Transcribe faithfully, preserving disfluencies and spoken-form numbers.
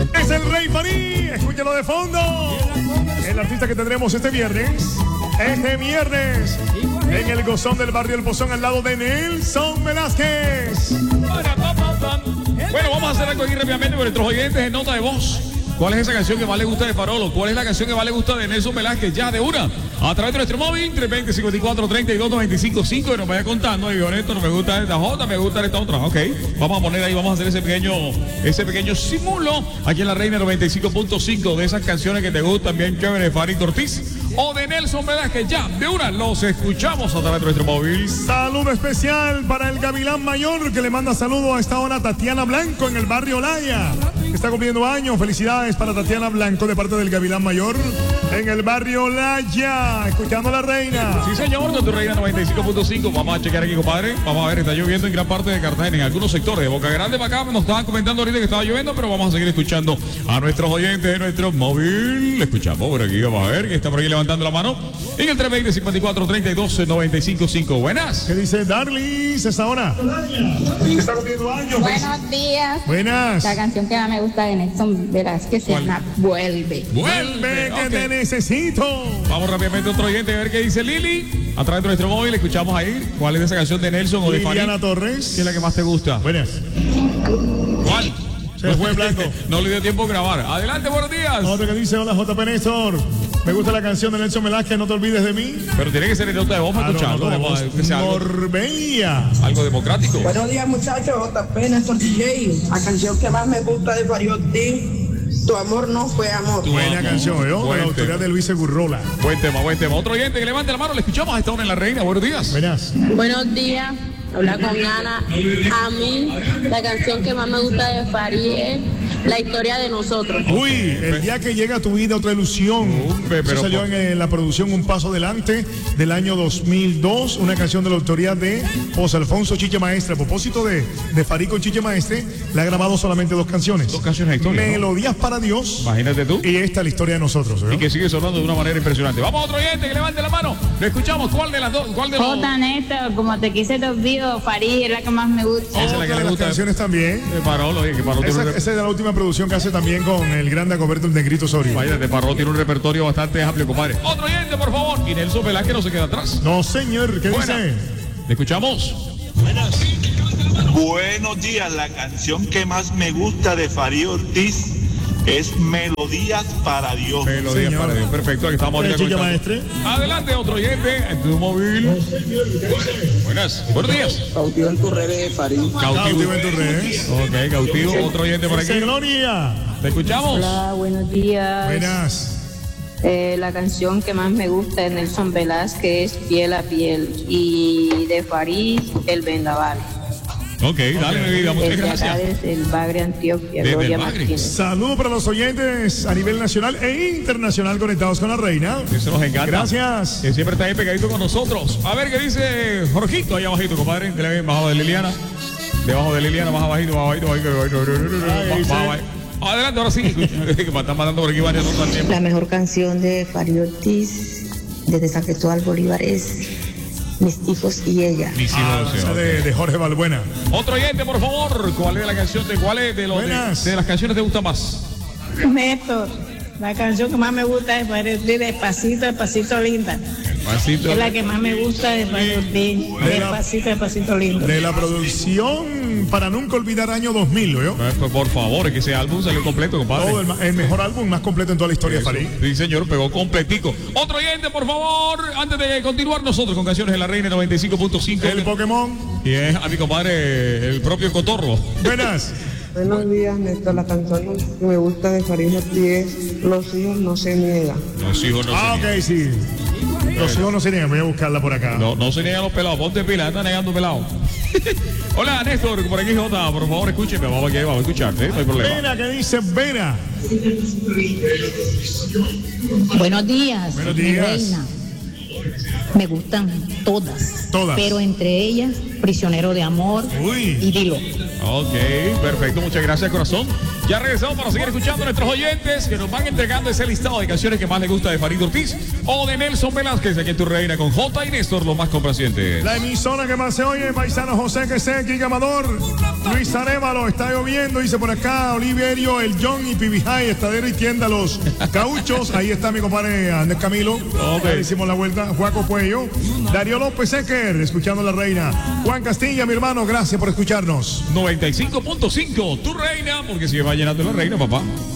Es el Rey Farí, escúchalo de fondo. El artista que tendremos este viernes, este viernes, en el Gozón del Barrio El Pozón, al lado de Nelson Velázquez. Bueno, vamos a hacer algo aquí rápidamente con nuestros oyentes en nota de voz. ¿Cuál es esa canción que más le gusta de Farolo? ¿Cuál es la canción que más le gusta de Nelson Velázquez? Ya de una, a través de nuestro móvil, tres veinte, cincuenta y cuatro, treinta y dos, noventa y cinco, cinco, y nos vaya contando. Y honesto, no me gusta esta J, me gusta esta otra. Ok, vamos a poner ahí, vamos a hacer ese pequeño, ese pequeño simulo aquí en la Reina noventa y cinco punto cinco de esas canciones que te gustan bien chévere de Farito Ortiz o de Nelson Velázquez. Ya de una, los escuchamos a través de nuestro móvil. Saludo especial para el Gavilán Mayor, que le manda saludo a esta hora a Tatiana Blanco en el barrio Laya, que está cumpliendo años. Felicidades para Tatiana Blanco de parte del Gavilán Mayor en el barrio Laya, escuchando a la Reina. Sí, señor, de tu Reina noventa y cinco punto cinco. Vamos a chequear aquí, compadre. Vamos a ver, está lloviendo en gran parte de Cartagena, en algunos sectores. De Boca Grande para acá nos estaban comentando ahorita que estaba lloviendo, pero vamos a seguir escuchando a nuestros oyentes de nuestro móvil. Le escuchamos por aquí, vamos a ver, que está por aquí levantando la mano en el tres veinte, cincuenta y cuatro, treinta y dos, noventa y cinco, cinco. Buenas. ¿Qué dice Darlis esa hora? Está cumpliendo años. Buenos días. Buenas. La canción que más me gusta de Nelson Velázquez se llama Vuelve. Vuelve, que ok. te necesito. Vamos rápidamente a otro oyente a ver qué dice Lili. A través de nuestro móvil escuchamos ahí. ¿Cuál es esa canción de Nelson o de Farid? Liliana Torres. ¿Qué es la que más te gusta? Buenas. ¿Cuál? Se fue blanco. No le dio tiempo a grabar. Adelante, buenos días. Otro que dice, hola J P Néstor. Me gusta la canción de Nelson Velázquez, no te olvides de mí. Pero tiene que ser en nota de voz para Ah, no, escucharlo. no, Vamos a ver que sea algo, Morbella. algo democrático. Buenos días, muchachos. J P, Néstor D J. La canción que más me gusta de Farid Ortiz, Tu amor no fue amor. Buena amor. canción, ¿eh? Con Buen la autoridad tema. de Luis Segurrola. Buen tema, buen tema. Otro oyente que levante la mano, le escuchamos a esta hora en la Reina. Buenos días. Buenas. Buenos días. Habla con Ana. A mí, la canción que más me gusta de Farid es La historia de nosotros. Uy, el día que llega a tu vida otra ilusión. Hombre, Eso pero salió por- en, en la producción Un Paso Adelante del año dos mil dos, una canción de la autoría de José Alfonso Chiche Maestre. A propósito de, de Farid con Chiche Maestre, le ha grabado solamente dos canciones. Dos canciones de historia, ¿no? Melodías para Dios. Imagínate tú. Y esta, La historia de nosotros. ¿eh? Y que sigue sonando de una manera impresionante. Vamos a otro oyente que levante la mano. Lo escuchamos. ¿Cuál de las dos? ¿Cuál de los? Jota Néstor, como te quise te olvido, Farid es la que más me gusta. Esa es la que Otra le de las gusta. canciones también. De Parolo, oye, que Parolo tiene Esa, un esa repertorio. es de la última producción que hace también con el gran Dagoberto el Negrito Osorio. Imagínate, Parolo tiene un repertorio bastante amplio, compadre. Otro oyente, por favor. Y Nelson Velázquez no se queda atrás. No, señor, ¿qué Buena. dice? ¿Le escuchamos? Buenos días, la canción que más me gusta de Farid Ortiz es Melodías para Dios. Melodía Señor. para Dios. Perfecto, aquí estamos ahorita Eh, Chiche conectando. Maestre. Adelante, otro oyente en tu móvil. Buenas, buenos días. Cautivo en tus redes, Farid. Cautivo en tus redes. Ok, cautivo. Otro oyente por Dice aquí. Gloria. ¿Te escuchamos? Hola, buenos días. Buenas. Eh, la canción que más me gusta de Nelson Velázquez es Piel a Piel y de Farid El Vendaval. Ok, dale, mi vida. Muchas Desde acá, gracias. desde el Bagre Antioquia, Desde Gloria el Bagre. Martínez. Saludos para los oyentes a nivel nacional e internacional conectados con la Reina. Eso nos encanta. Gracias. Que siempre está ahí pegadito con nosotros. A ver qué dice Jorgito ahí abajito, compadre. Dele bien, bajo de Liliana. Debajo de Liliana, más abajito, más abajito, bajito, bajito, bajito, Ahí más dice. abajito. Adelante, ahora sí. Que me están mandando por aquí varias notas al tiempo. La mejor canción de Farid Ortiz desde San Cristóbal Bolívar es Mis hijos y ella. Mis hijos, Ah, sí, esa ok. de, de Jorge Balbuena. Otro oyente, por favor. ¿Cuál es la canción de cuál es de, los de, Buenas. de las canciones te gusta más? Néstor, la canción que más me gusta es Farid Ortiz, Despacito, Despacito Linda. Pasito. Es la que más me gusta de Farid Ortiz, De la- Despacito, Despacito Lindo. De la producción para nunca olvidar año dos mil, ¿no? Eh, pues, por favor, es que ese álbum salió completo, compadre. Todo el, ma- el mejor álbum más completo en toda la historia de Eso. Farid. Sí, señor, pegó completico. Otro oyente, por favor, antes de continuar nosotros con canciones de la Reina noventa y cinco punto cinco. El Pokémon. Y es a mi compadre, el propio Cotorro. Buenas. Buenos días, Néstor. La canción que me gusta de Farid Ortiz es Los hijos no se niegan. Los hijos no Ah, se ok, sí. Los hijos no se niegan, voy a buscarla por acá. No, no se niegan los pelados, ponte pila, está negando pelado. Hola, Néstor, por aquí Jota, por favor, escúcheme, vamos aquí, vamos a escucharte, no hay problema. Vera, que dice Vera. Buenos días, Buenos mi días. reina. Me gustan todas. Todas. Pero entre ellas, Prisionero de amor. Uy. Y dilo. Ok, perfecto, muchas gracias, corazón. Ya regresamos para seguir escuchando a nuestros oyentes que nos van entregando ese listado de canciones que más les gusta de Farid Ortiz o de Nelson Velázquez, aquí en Tu Reina con J y Néstor, los más complacientes. La emisora que más se oye, paisano José que sé, Kike Amador, Luis Arévalo, está lloviendo, dice por acá, Oliverio, el John y Pibijay, Estadero y Tienda Los Cauchos. Ahí está mi compadre Andrés Camilo. Ok. Ahí hicimos la vuelta. Juaco Puello, Darío López Eker, escuchando a la reina. Juan Castilla, mi hermano, gracias por escucharnos. noventa y cinco punto cinco, Tu Reina, porque si va llenando la reina, papá.